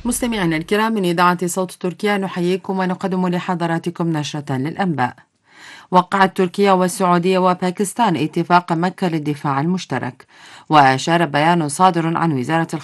مستمعينا الكرام من إذاعة صوت تركيا نحييكم ونقدم لحضراتكم نشرة للأنباء. وقعت تركيا والسعودية وباكستان اتفاق مكة للدفاع المشترك. وأشار بيان صادر عن وزارة